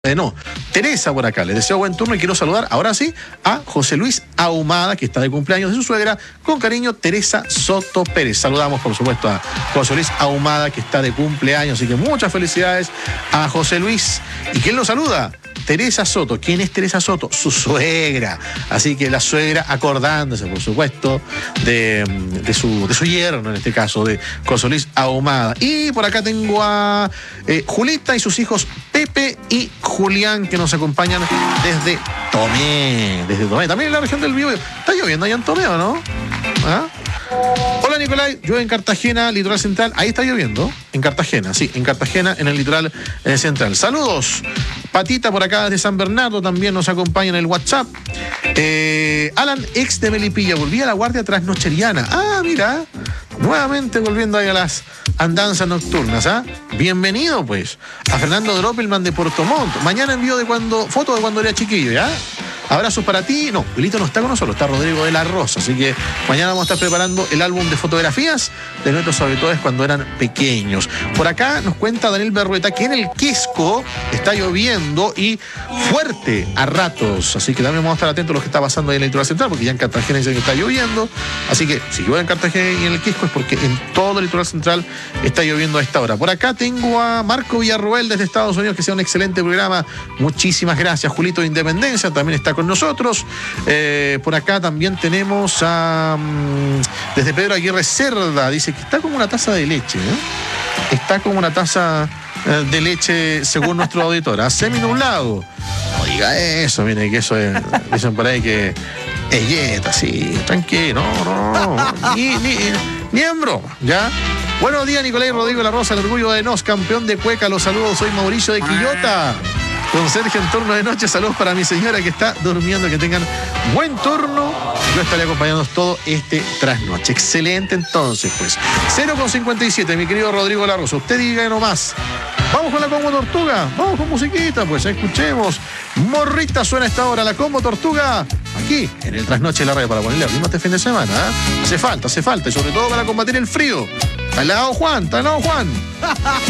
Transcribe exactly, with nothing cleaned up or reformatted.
Eh, no, Teresa por acá, les deseo buen turno y quiero saludar ahora sí a José Luis Ahumada, que está de cumpleaños de su suegra, con cariño, Teresa Soto Pérez. Saludamos por supuesto a José Luis Ahumada, que está de cumpleaños, así que muchas felicidades a José Luis. ¿Y quién lo saluda? Teresa Soto. ¿Quién es Teresa Soto? Su suegra. Así que la suegra acordándose, por supuesto, de, de, su, de su yerno, en este caso, de José Luis Ahumada. Y por acá tengo a eh, Julita y sus hijos Pepe y Julián, que nos acompañan desde Tomé. Desde Tomé, también en la región del Biobío. Está lloviendo allá en Tomé, ¿o no? ¿Ah? Hola Nicolai, llueve en Cartagena, litoral central. Ahí está lloviendo, en Cartagena, sí, en Cartagena, en el litoral eh, central. Saludos. Patita por acá desde San Bernardo también nos acompaña en el WhatsApp. Eh, Alan, ex de Melipilla, volvía a la guardia trasnocheriana. Ah, mira, nuevamente volviendo ahí a las andanzas nocturnas, ¿ah? Bienvenido, pues, a Fernando Droppelman de Puerto Montt. Mañana envío de cuando, foto de cuando era chiquillo, ¿ya? Abrazos para ti. No, Wilito no está con nosotros, está Rodrigo de la Rosa. Así que mañana vamos a estar preparando el álbum de fotografías de nuestros auditores cuando eran pequeños. Por acá nos cuenta Daniel Berrueta que en el Quisco está lloviendo y fuerte a ratos. Así que también vamos a estar atentos a lo que está pasando ahí en la litoral central, porque ya en Cartagena dicen que está lloviendo. Así que si llueve en Cartagena y en el Quisco es porque en todo el litoral central está lloviendo a esta hora. Por acá tengo a Marco Villarroel desde Estados Unidos, que sea un excelente programa. Muchísimas gracias. Julito de Independencia también está con nosotros. Eh, por acá también tenemos a um, desde Pedro Aguirre Cerda, dice que está como una taza de leche, ¿eh? Está como una taza eh, de leche según nuestro auditor, ¿eh? Semi nublado. No diga eso, mire que eso es, dicen por ahí que es yeta, sí, tranquilo, no, no, no, ni, ni, ni en broma, ¿ya? Buenos días, Nicolai Rodrigo de la Rosa, el orgullo de Nos, campeón de Cueca, los saludos, soy Mauricio de Quillota. Con Sergio en turno de noche, saludos para mi señora que está durmiendo, que tengan buen turno. Yo estaré acompañándonos todo este trasnoche. Excelente entonces, pues. cero con cincuenta y siete, mi querido Rodrigo La Rosa. Usted diga nomás. Vamos con la Combo Tortuga, vamos con musiquita, pues escuchemos. Morrita suena a esta hora, la Combo Tortuga, aquí en el Trasnoche de la Radio, para ponerle ritmo este fin de semana, ¿eh? Hace falta, hace falta, y sobre todo para combatir el frío. Está al lado Juan, está al lado Juan.